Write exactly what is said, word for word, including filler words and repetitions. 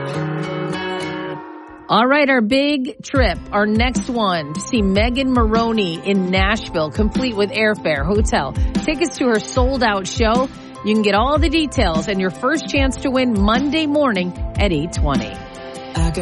All right, our big trip, our next one, to see Megan Moroney in Nashville, complete with airfare, hotel. Tickets to her sold-out show. You can get all the details and your first chance to win Monday morning at eight twenty.